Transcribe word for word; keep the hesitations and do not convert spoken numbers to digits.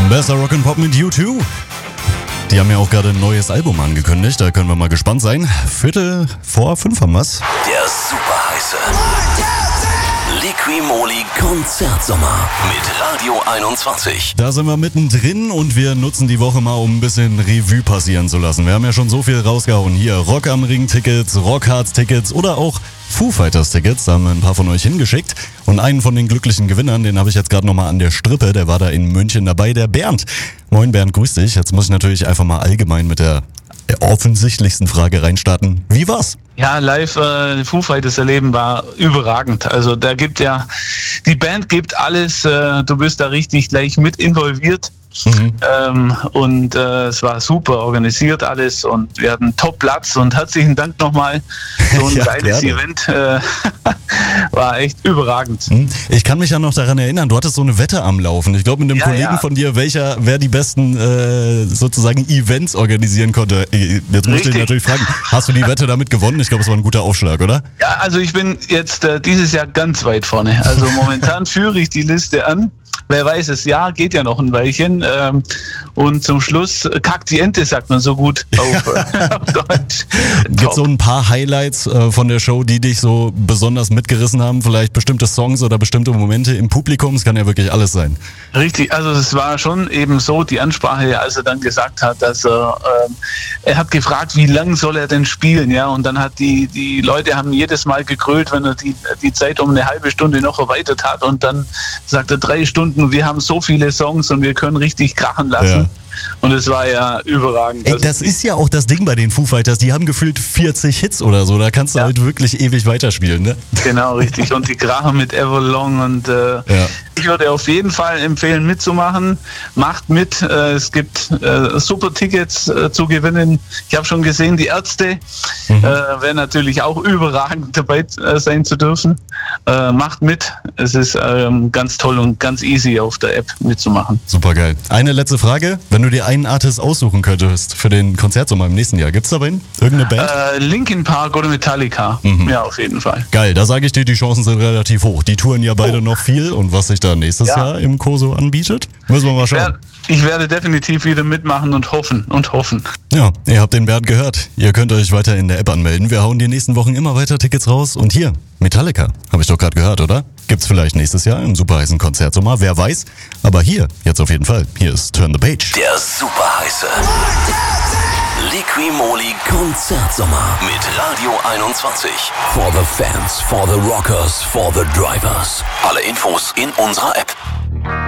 Besser Rock'n'Pop mit U zwei. Die haben ja auch gerade ein neues Album angekündigt, da können wir mal gespannt sein. Viertel vor fünf haben wir's. Der super heiße Liqui-Moly Konzertsommer mit Radio einundzwanzig. Da sind wir mittendrin und wir nutzen die Woche mal, um ein bisschen Revue passieren zu lassen. Wir haben ja schon so viel rausgehauen. Hier Rock am Ring Tickets, Rockharz Tickets oder auch Foo Fighters Tickets. Da haben wir ein paar von euch hingeschickt. Und einen von den glücklichen Gewinnern, den habe ich jetzt gerade nochmal an der Strippe. Der war da in München dabei, der Bernd. Moin Bernd, grüß dich. Jetzt muss ich natürlich einfach mal allgemein mit der offensichtlichsten Frage reinstarten. Wie war's? Ja, live äh, Foo Fighters erleben war überragend. Also da gibt ja, die Band gibt alles, äh, du bist da richtig gleich mit involviert. Mhm. Ähm, und äh, es war super organisiert alles und wir hatten Top-Platz und herzlichen Dank nochmal. So ein ja, geiles gerne. Event äh, war echt überragend. Ich kann mich ja noch daran erinnern, du hattest so eine Wette am Laufen. Ich glaube mit einem ja, Kollegen ja. von dir, welcher wer die besten äh, sozusagen Events organisieren konnte. Jetzt muss ich dich natürlich fragen, hast du die Wette damit gewonnen? Ich glaube, es war ein guter Aufschlag, oder? Ja, also ich bin jetzt äh, dieses Jahr ganz weit vorne. Also momentan führe ich die Liste an. Wer weiß, das Jahr geht ja noch ein Weilchen. Ähm, und zum Schluss kackt die Ente, sagt man so gut auf, auf Deutsch. Gibt es so ein paar Highlights äh, von der Show, die dich so besonders mitgerissen haben? Vielleicht bestimmte Songs oder bestimmte Momente im Publikum? Es kann ja wirklich alles sein. Richtig, also es war schon eben so die Ansprache, als er dann gesagt hat, dass er, äh, er hat gefragt, wie lang soll er denn spielen? Ja, und dann hat die, die Leute haben jedes Mal gegrölt, wenn er die, die Zeit um eine halbe Stunde noch erweitert hat und dann sagt er drei Stunden. Wir haben so viele Songs und wir können richtig krachen lassen. Ja. Und es war ja überragend. Ey, das ist ja auch das Ding bei den Foo Fighters. Die haben gefühlt vierzig Hits oder so. Da kannst du ja. halt wirklich ewig weiterspielen, ne? Genau, richtig. Und die Krachen mit Everlong. Und äh, ja. ich würde auf jeden Fall empfehlen, mitzumachen. Macht mit. Äh, es gibt äh, super Tickets äh, zu gewinnen. Ich habe schon gesehen, die Ärzte mhm. äh, wären natürlich auch überragend dabei äh, sein zu dürfen. Äh, macht mit. Es ist äh, ganz toll und ganz easy auf der App mitzumachen. Super geil. Eine letzte Frage. Wenn du dir einen Artist aussuchen könntest für den Konzertsommer im nächsten Jahr, gibt's da wen? Irgendeine Band? Äh, Linkin Park oder Metallica. Mhm. Ja, auf jeden Fall. Geil, da sage ich dir, die Chancen sind relativ hoch. Die touren ja beide oh. noch viel und was sich da nächstes ja. Jahr im Corso anbietet, müssen wir mal schauen. Ich werde, ich werde definitiv wieder mitmachen und hoffen und hoffen. Ja, ihr habt den Bernd gehört. Ihr könnt euch weiter in der App anmelden. Wir hauen die nächsten Wochen immer weiter Tickets raus. Und hier, Metallica, habe ich doch gerade gehört, oder? Gibt's vielleicht nächstes Jahr im super heißen Konzertsommer, wer weiß. Aber hier, jetzt auf jeden Fall. Hier ist Turn the Page. Der super heiße Liqui-Moly Konzertsommer mit Radio einundzwanzig. For the fans, for the rockers, for the drivers. Alle Infos in unserer App.